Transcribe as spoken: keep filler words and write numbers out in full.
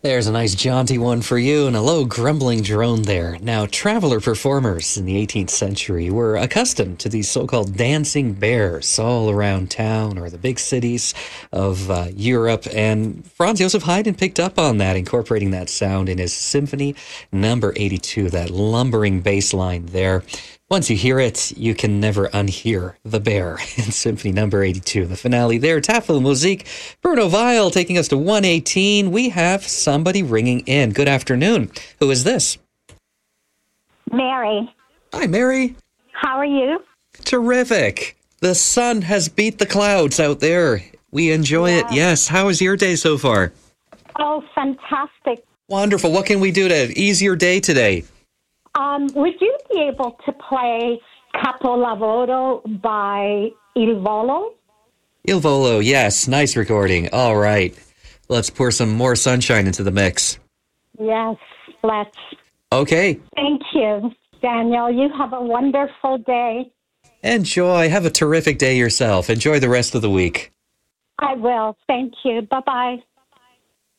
There's a nice jaunty one for you and a low grumbling drone there. Now, traveler performers in the eighteenth century were accustomed to these so-called dancing bears all around town or the big cities of uh, Europe, and Franz Joseph Haydn picked up on that, incorporating that sound in his Symphony number eighty-two, that lumbering bass line there. Once you hear it, you can never unhear the bear in Symphony number eighty-two. The finale there, Tafel Musik. Bruno Weil taking us to one eighteen. We have somebody ringing in. Good afternoon. Who is this? Mary. Hi, Mary. How are you? Terrific. The sun has beat the clouds out there. We enjoy Yes. it. Yes. How is your day so far? Oh, fantastic. Wonderful. What can we do to ease your day today? Um, would you be able to play Capolavoro by Il Volo? Il Volo, yes. Nice recording. All right. Let's pour some more sunshine into the mix. Yes, let's. Okay. Thank you, Daniel. You have a wonderful day. Enjoy. Have a terrific day yourself. Enjoy the rest of the week. I will. Thank you. Bye-bye.